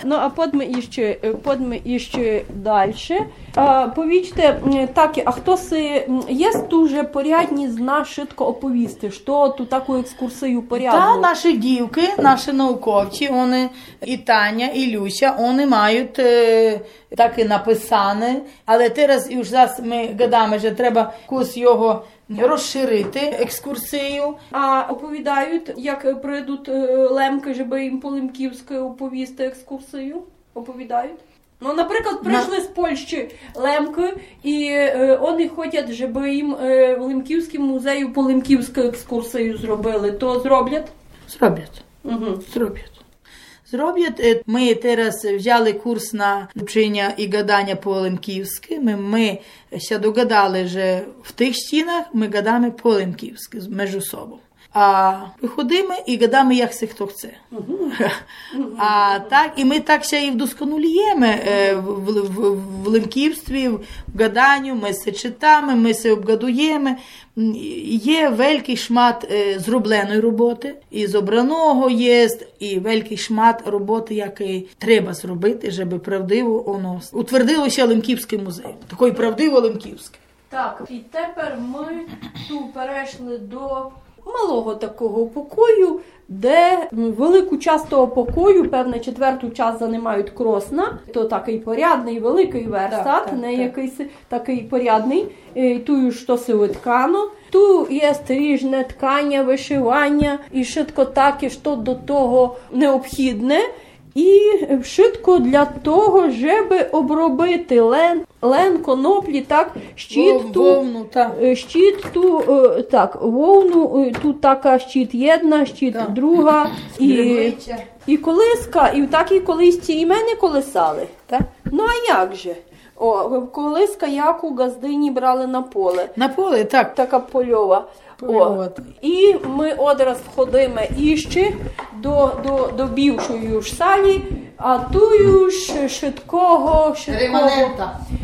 No a podmy jeszcze dalsze. Powiedzcie, takie, a хто є дуже порядні зна швидко оповісти, що ту таку екскурсію порядну? Та наші дівки, наші науковці, вони і Таня, і Люся, вони мають так і написане, але зараз і зараз ми гадаємо, що треба якось його розширити, екскурсію. А оповідають, як прийдуть лемки, щоб їм по Лемківській оповісти екскурсію? Оповідають? Ну, наприклад, прийшли з Польщі лемки, і вони хочуть, щоб їм в Лемківському музею по Лемківську екскурсію зробили. То зроблять? Зроблять. Зроблять. Ми зараз взяли курс на вчення і гадання по-лемківськи. Ми ще догадали, що в тих стінах ми гадаємо по-лемківськи між собою. А виходимо і гадаємо, як це хто хоче. А так, і ми так ще і вдосконалюємо в лемківстві, в гаданню, ми все читаємо, ми все обгадуємо. Є великий шмат зробленої роботи, і зобраного є, і великий шмат роботи, який треба зробити, щоб правдиво воно утвердилося Лемківський музей. Такий правдиво Лемківський. Так, і тепер ми тут перейшли до малого такого покою, де велику частину того покою, певне, четверту частину займають кросна, то такий порядний, великий верстат, не якийсь такий порядний, ту що се виткано, ту є різне ткання, вишивання, і швидко таке, що до того необхідне, і швидко для того, щоб обробити лен, коноплі, так, вовну, вовну, тут така щит єдна, щит друга, і колиска, і в такій колисці і мене колисали. Так. Ну а як же? Колиска, яку газдині брали на поле. На поле, так. Така польова. І ми одразу входимо іще до бівшої ж салі, а тую ж швидкого реманента.